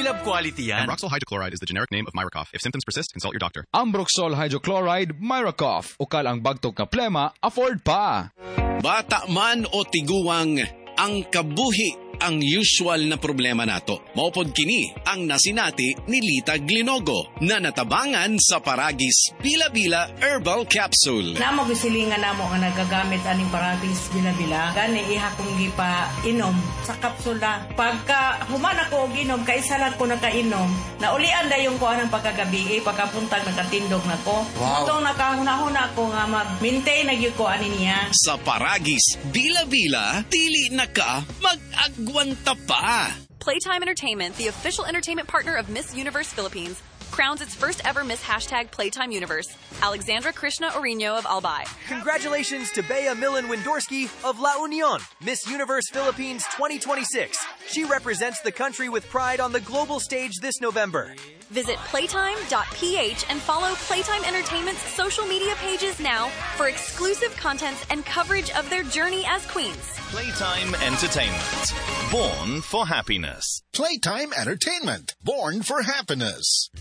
Love quality yan. Ambroxol hydrochloride is the generic name of Myracoff. If symptoms persist, consult your doctor. Ambroxol hydrochloride, Myracoff. Ukal ang bagtog nga plema, afford pa. Bata man o tiguwang, ang kabuhi ang usual na problema nato. Maupod kini ang nasinati ni Lita Glinogo na natabangan sa Paragis Bila-Bila Herbal Capsule. Namo gisilingan namo nga nagagamit aning Paragis Bila-Bila, gani iha kong gipa inom sa kapsula. Pagka human ako og inom, kaisa lang ko nakainom, naulian dayon ko anang pagkagabi, pagkapuntag nakatindog nako. Wow. Itong nakahuna-huna ko nga mag-maintain na gyud ko ani niya. Sa Paragis Bila-Bila, dili na ka mag-agwanta pa. Playtime Entertainment, the official entertainment partner of Miss Universe Philippines, crowns its first ever Miss #Playtime Universe, Alexandra Krishna Orino of Albay. Congratulations to Bea Millen Windorski of La Union, Miss Universe Philippines 2026. She represents the country with pride on the global stage this November. Visit playtime.ph and follow Playtime Entertainment's social media pages now for exclusive content and coverage of their journey as queens. Playtime Entertainment. Born for happiness. Playtime Entertainment. Born for happiness.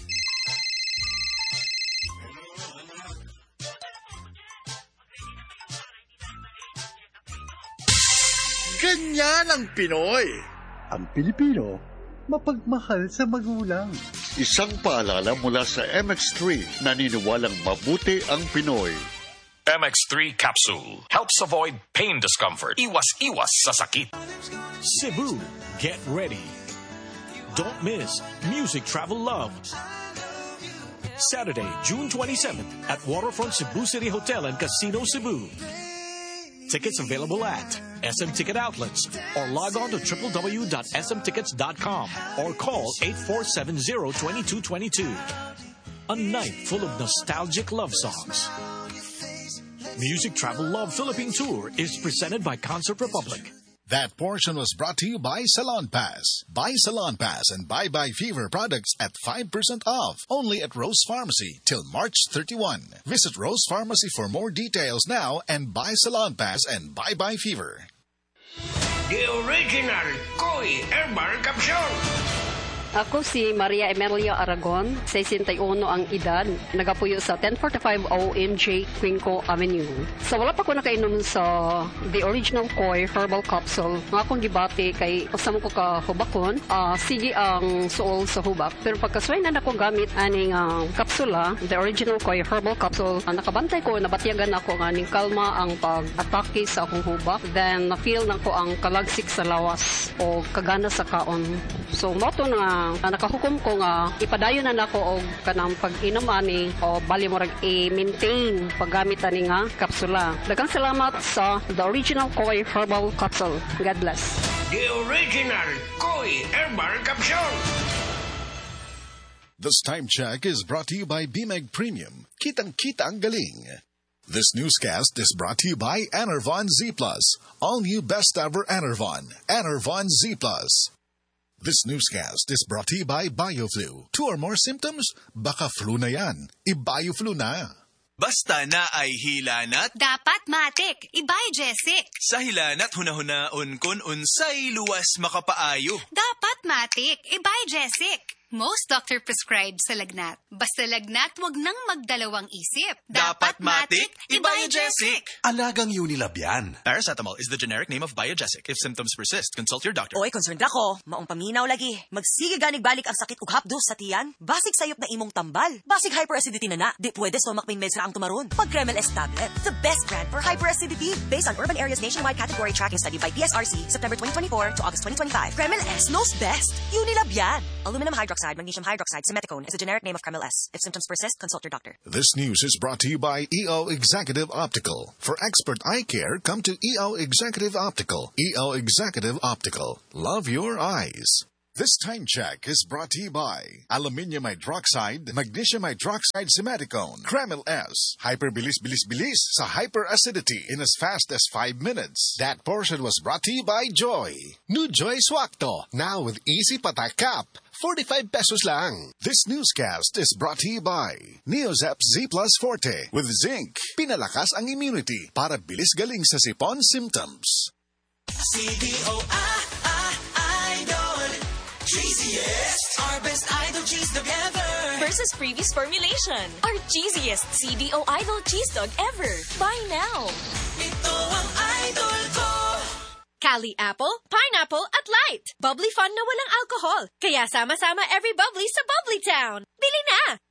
Ganyan ang Pinoy. Ang Pilipino, mapagmahal sa magulang. Isang paalala mula sa MX3, naniniwalang mabuti ang Pinoy. MX3 Capsule helps avoid pain discomfort. Iwas-iwas sa sakit. Cebu, get ready. Don't miss Music Travel Love. Saturday, June 27th at Waterfront Cebu City Hotel and Casino Cebu. Tickets available at SM Ticket Outlets or log on to www.smtickets.com or call 8470-2222. A night full of nostalgic love songs. Music Travel Love Philippine Tour is presented by Concert Republic. That portion was brought to you by Salon Pass. Buy Salon Pass and Bye Bye Fever products at 5% off. Only at Rose Pharmacy till March 31. Visit Rose Pharmacy for more details now and buy Salon Pass and Bye Bye Fever. The original Koi Herbal Capsule. Ako si Maria Emelia Aragon, 61 ang edad, nagapuyo sa 1045 OMJ Quinco Avenue. So wala pa ko nakainom sa the original Koi Herbal Capsule. Nga akong gibati kay kasama ko ka hubakon, sige ang suol sa hubak. Pero pagkasway na ako gamit aning kapsula, the original Koi Herbal Capsule, nakabantay ko, nabatyagan ako nga ning kalma ang pag-atake sa akong hubak. Then na-feel na ko ang kalagsik sa lawas o kagana sa kaon. So moto na nakahukom ko nga ipadayon na nako og kanang pag-inom ani o bali mo rag i-maintain paggamit ani nga kapsula. Daghang salamat sa the original Koi Herbal Capsule. God bless. The original Koi Herbal Capsule. This time check is brought to you by BMEG Premium. Kitang-kita ang galing. This newscast is brought to you by Enervon Z+. All new best ever Enervon. Enervon Z+. This newscast is brought to you by BioFlu. 2 or more symptoms? Baka flu na yan. I-BioFlu na. Basta na ay hilanat. Dapat matik. I-Biogesic. Sa hilanat hunahuna-un kun unsay luwas makapaayo. Dapat matik. I-Biogesic. Most doctor prescribed sa lagnat. Basta lagnat, wag nang magdalawang isip. Dapat matik, i-Biogesic. Alagang Unilab yan. Paracetamol is the generic name of Biogesic. If symptoms persist, consult your doctor. Oy, concerned ako. Maong paminaw lagi. Magsige ganig balik ang sakit ug hapdos sa tiyan. Basig sayop na imong tambal. Basig hyperacidity na. Di pwede stomach pain meds ra ang tumaron. Pag Kremel S tablet, the best brand for hyperacidity. Based on urban areas nationwide category tracking study by PSRC, September 2024 to August 2025. Kremel S knows best. Unilab yan. Aluminum hydroxide, magnesium hydroxide, simeticone is a generic name of Kremel S. If symptoms persist, consult your doctor. This news is brought to you by EO Executive Optical. For expert eye care, come to EO Executive Optical. EO Executive Optical. Love your eyes. This time check is brought to you by Aluminium Hydroxide, Magnesium Hydroxide Simeticone, Kremel S. Hyperbilis-bilis-bilis sa hyperacidity in as fast as 5 minutes. That portion was brought to you by Joy. New Joy Swakto, now with easy patak cap. 45 pesos lang. This newscast is brought to you by Neozep Z Plus Forte with zinc. Pinalakas ang immunity para bilis galing sa sipon symptoms. CDO Idol. cheesiest, our best idol cheese dog ever. Versus previous formulation, our cheesiest CDO Idol cheese dog ever. Buy now. Ito ang idol ko. Cali Apple, Pineapple at Light. Bubbly fun na walang alcohol. Kaya sama-sama every bubbly sa Bubbly Town. Bili na!